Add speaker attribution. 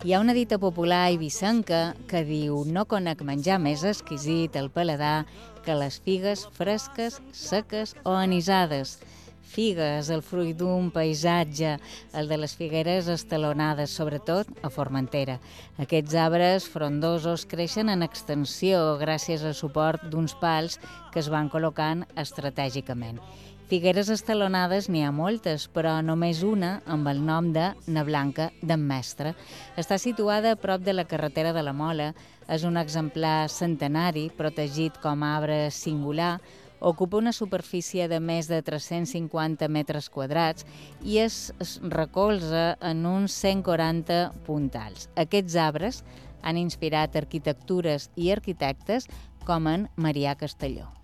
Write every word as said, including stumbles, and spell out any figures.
Speaker 1: Hi ha una dita popular eivissenca que diu «No conec menjar més exquisit al paladar que les figues fresques, seques o anisades». Figues, el fruit d'un paisatge, el de les figueres estalonades, sobretot a Formentera. Aquests arbres frondosos creixen en extensió gràcies al suport d'uns pals que es van col·locant estratègicament. Figueres estalonades n'hi ha moltes, però només una, amb el nom de Na Blanca d'en Mestre. Està situada a prop de la carretera de la Mola. És un exemplar centenari, protegit com a arbre singular. Ocupa una superfície de més de tres-cents cinquanta metres quadrats i es recolza en uns cent quaranta puntals. Aquests arbres han inspirat arquitectures i arquitectes com en Marià Castelló.